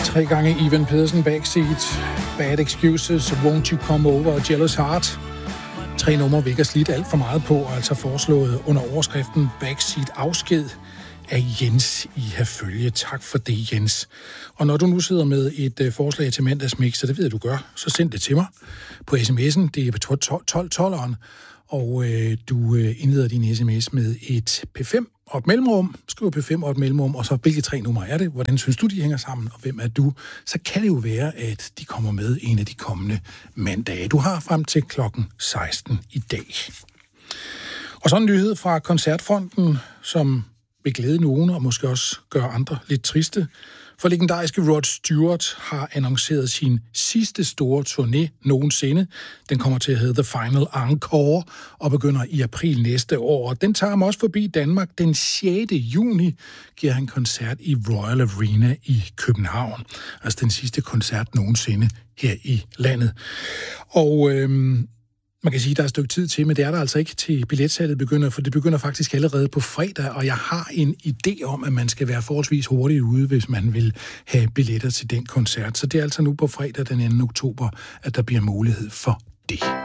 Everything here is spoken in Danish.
3 gange Ivan Pedersen Backseat, Bad Excuses, Won't You Come Over og Jealous Heart. 3 numre vi ikke har slidt alt for meget på, altså foreslået under overskriften Backseat afsked af Jens i Herfølge. Tak for det, Jens. Og når du nu sidder med et forslag til mandagsmix, så det ved jeg, du gør, så send det til mig på sms'en. Det er på 1212'eren, og du indleder din sms med et P5 og et mellemrum. Skriv P5 og et mellemrum, og så hvilke 3 numre er det? Hvordan synes du, de hænger sammen, og hvem er du? Så kan det jo være, at de kommer med en af de kommende mandage. Du har frem til klokken 16 i dag. Og så en nyhed fra Koncertfronten, som vil glæde nogen, og måske også gøre andre lidt triste. For legendariske Rod Stewart har annonceret sin sidste store turné nogensinde. Den kommer til at hedde The Final Encore og begynder i april næste år. Den tager ham også forbi Danmark. Den 6. juni giver han koncert i Royal Arena i København. Altså den sidste koncert nogensinde her i landet. Og man kan sige, at der er et stykke tid til, men det er der altså ikke til billetsalget begynder, for det begynder faktisk allerede på fredag, og jeg har en idé om, at man skal være forholdsvis hurtigt ude, hvis man vil have billetter til den koncert. Så det er altså nu på fredag den 2. oktober, at der bliver mulighed for det.